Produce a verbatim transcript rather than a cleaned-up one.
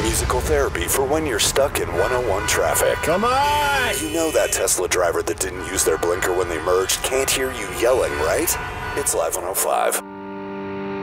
musical therapy for when you're stuck in one oh one traffic. Come on! You know that Tesla driver that didn't use their blinker when they merged can't hear you yelling, right? It's Live one oh five.